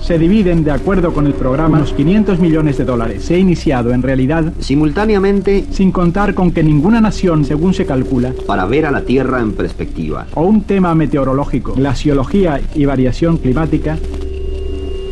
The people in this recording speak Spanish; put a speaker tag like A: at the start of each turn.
A: Se dividen, de acuerdo con el programa, unos 500 millones de dólares. Se ha iniciado, en realidad,
B: simultáneamente,
A: sin contar con que ninguna nación, según se calcula,
B: para ver a la Tierra en perspectiva.
A: O un tema meteorológico, glaciología y variación climática,